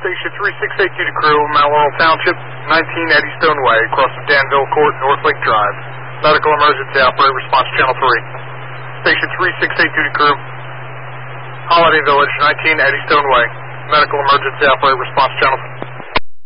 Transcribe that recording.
Station 3682 to crew, Mount Laurel Township, 19 Eddystone Way, across from Danville Court, North Lake Drive. Medical emergency operator, response channel 3. Station 3682 to crew, Holiday Village, 19 Eddystone Way. Medical emergency operator, response channel 3.